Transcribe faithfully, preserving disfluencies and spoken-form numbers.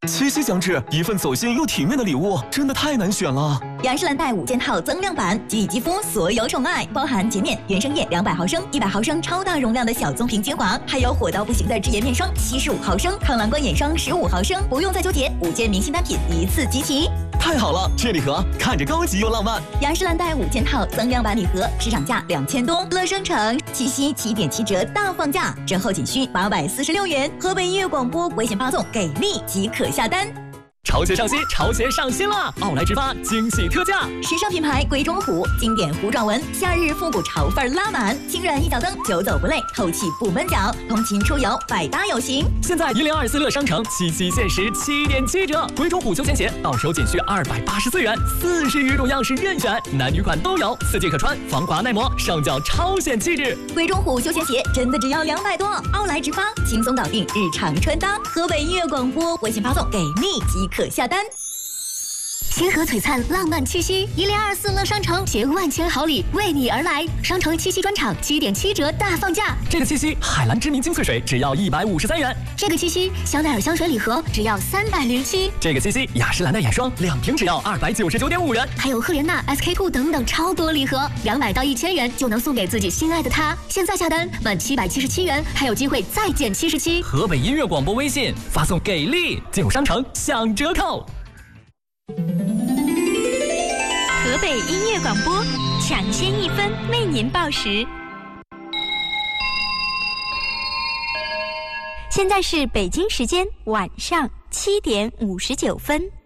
七夕将至，一份走心又体面的礼物，真的太难选了。 雅诗兰黛五件套增量版，给予肌肤所有宠爱，包含洁面原生液两百毫升、一百毫升超大容量的小棕瓶精华，还有火到不行的智颜面霜七十五毫升、抗蓝光眼霜十五毫升，不用再纠结，五件明星单品一次集齐。 太好了，这礼盒看着高级又浪漫。 雅诗兰黛五件套增量版礼盒，市场价两千多，乐生城七夕七点七折大放价，折后仅需八百四十六元。河北音乐广播微信发送给力即可下单。 潮鞋上新，潮鞋上新啦！奥莱直发惊喜特价， 时尚品牌龟中虎经典弧状纹，夏日复古潮范拉满，轻软一脚蹬，久走不累，透气不闷脚，通勤出游百搭有型。 现在一零二四乐商城七夕限时七点七折，龟中虎休闲鞋到手仅需二百八十四元，四十余种样式任选，男女款都有，四季可穿，防滑耐磨，上脚超显气质。 龟中虎休闲鞋真的只要两百多，奥莱直发轻松搞定日常穿搭。河北音乐广播微信发送给力即可下单。 星河璀璨，浪漫七夕，一零二四乐商城携万千好礼为你而来。商城七夕专场七点七折大放价， 这个七夕海蓝知名精粹水只要一百五十三元， 这个七夕香奈儿香水礼盒只要三百零七， 这个七夕雅诗兰黛眼霜两瓶只要二百九十九点五元， 还有赫莲娜 S K two 等等超多礼盒，两百到一千元就能送给自己心爱的他。现在下单满七百七十七元，还有机会再减七十七。 河北音乐广播微信发送给力，进入商城享折扣。 河北音乐广播抢先一分为您报时。现在是北京时间晚上七点五十九分。